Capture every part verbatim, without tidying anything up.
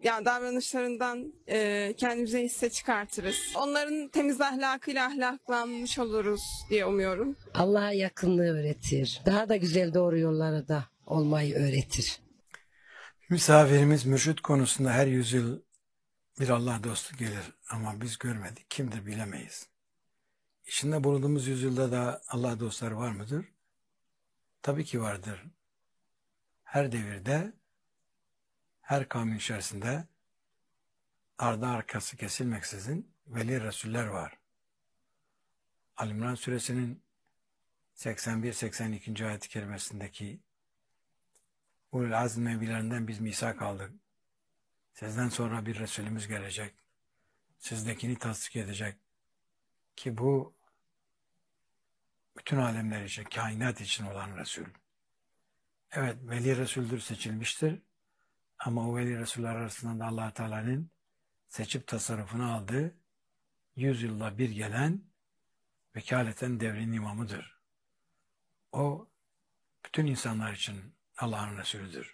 yani davranışlarından e, kendimize hisse çıkartırız. Onların temiz ahlakıyla ahlaklanmış oluruz diye umuyorum. Allah'a yakınlığı öğretir. Daha da güzel doğru yollara da olmayı öğretir. Misafirimiz mürşit konusunda her yüzyıl bir Allah dostu gelir ama biz görmedik. Kimdir bilemeyiz. İçinde bulunduğumuz yüzyılda da Allah dostları var mıdır? Tabii ki vardır. Her devirde, her kavmin içerisinde ardı arkası kesilmeksizin veli Resuller var. Ali-İmran suresinin seksen bir seksen iki. ayet-i kerimesindeki Ulul azm nebilerinden biz misak aldık. Sizden sonra bir Resulümüz gelecek. Sizdekini tasdik edecek. Ki bu bütün alemler için, kainat için olan Resul. Evet, veli Resul'dür, seçilmiştir. Ama o veli Resuller arasında da Allah Teala'nın seçip tasarrufunu aldığı yüzyılda bir gelen vekaleten devrin imamıdır. O bütün insanlar için Allah'ın Resulüdür.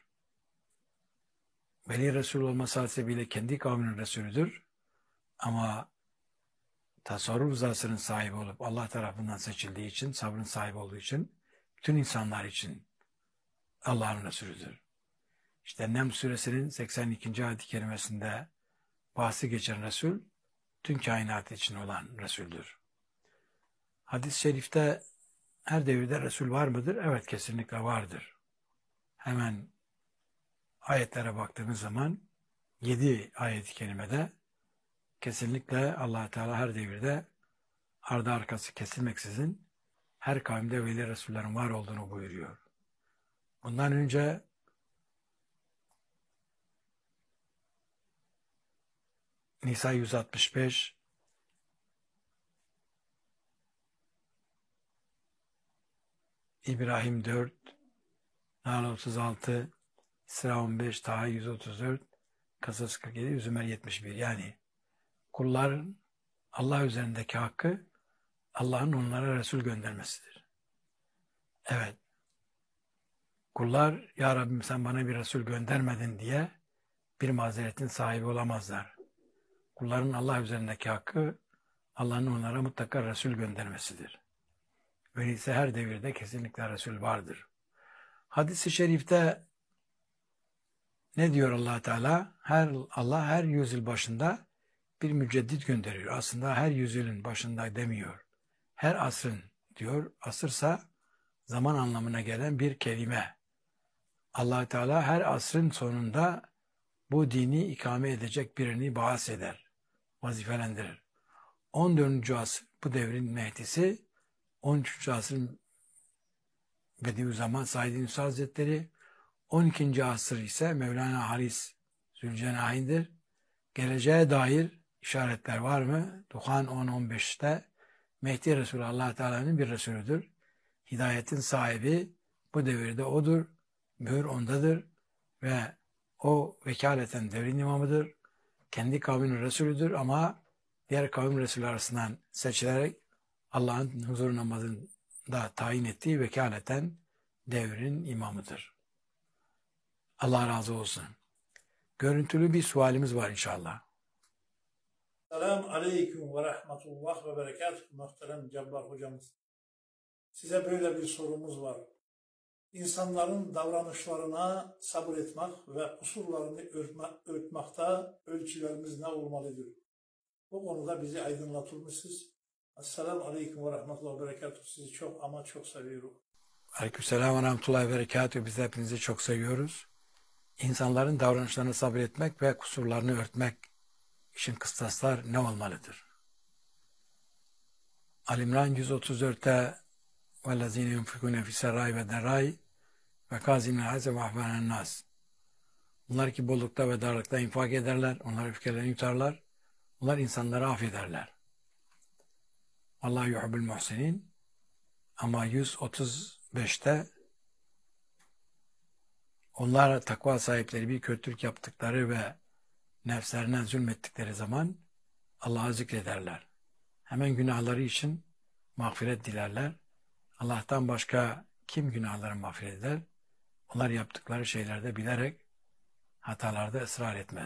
Veli Resul olması hasebiyle kendi kavminin Resulüdür. Ama tasarruf rızasının sahibi olup Allah tarafından seçildiği için, sabrın sahibi olduğu için bütün insanlar için Allah'ın Resulüdür. İşte Nem suresinin seksen ikinci. ayet-i kerimesinde bahsi geçen Resul, tüm kainat için olan Resul'dür. Hadis-i şerifte her devirde Resul var mıdır? Evet, kesinlikle vardır. Hemen ayetlere baktığımız zaman yedi ayet-i kerimede kesinlikle Allah Teala her devirde ardı arkası kesilmeksizin her kavimde veli Resullerin var olduğunu buyuruyor. Bundan önce Nisa yüz altmış beş, İbrahim dört, Nahl otuz altı, İsra on beş, Taha yüz otuz dört, Kasas kırk yedi, Zümer yetmiş bir. Yani kulların Allah üzerindeki hakkı Allah'ın onlara Resul göndermesidir. Evet. Kullar, ya Rabbim sen bana bir Resul göndermedin diye bir mazeretin sahibi olamazlar. Kulların Allah üzerindeki hakkı Allah'ın onlara mutlaka Resul göndermesidir. Öyleyse her devirde kesinlikle Resul vardır. Hadis-i şerifte ne diyor Allah Teala? Her Allah her yüzyıl başında bir müceddit gönderiyor. Aslında her yüzyılın başında demiyor. Her asrın diyor. Asırsa zaman anlamına gelen bir kelime. Allah Teala her asrın sonunda bu dini ikame edecek birini baas eder, vazifelendirir. on dördüncü asır bu devrin Mehdisi, on üçüncü asrın Bediüzzaman Said Nursi Hazretleri, on ikinci asır ise Mevlana Haris Zülcenahin'dir. Geleceğe dair işaretler var mı? Duhan on on beşte Mehdi Resulü Allah Teala'nın bir Resulüdür. Hidayetin sahibi bu devirde odur. Mühür ondadır ve o vekaleten devrin imamıdır. Kendi kavminin Resulüdür ama diğer kavim Resulü arasından seçilerek Allah'ın huzur namazında tayin ettiği vekaleten devrin imamıdır. Allah razı olsun. Görüntülü bir sualimiz var inşallah. Selamun Aleyküm ve Rahmetullah ve Berekatuhu muhterem Cabbar hocamız. Size böyle bir sorumuz var. İnsanların davranışlarına sabır etmek ve kusurlarını örtme, örtmekte ölçülerimiz ne olmalıdır? Bu konuda bizi aydınlatır mısınız? Esselamu Aleyküm ve Rahmetullah ve Berekatuhu. Sizi çok ama çok seviyorum. Aleykümselam ve Rahmetullah ve Berekatuhu. Biz de hepinizi çok seviyoruz. İnsanların davranışlarına sabretmek ve kusurlarını örtmek için kıstaslar ne olmalıdır? Ali-İmran yüz otuz dörtte وَالَّذ۪ينَ يُنْفِقُونَ فِي السَّرَّاءِ وَالضَّرَّاءِ وَكَاظِمِينَ الْغَيْظَ وَعَفْوًا عَنِ النَّاسِ. Onlar ki bollukta ve darlıkta infak ederler, onlar öfkelerini yutarlar, onlar insanları affederler. Allah yuhibbul muhsinin. Ama yüz otuz beşte onlar takva sahipleri bir kötülük yaptıkları ve nefslerine zulmettikleri zaman Allah'ı zikrederler. Hemen günahları için mağfiret dilerler. Allah'tan başka kim günahları mağfiret eder? Onlar yaptıkları şeylerde bilerek hatalarda ısrar etmez.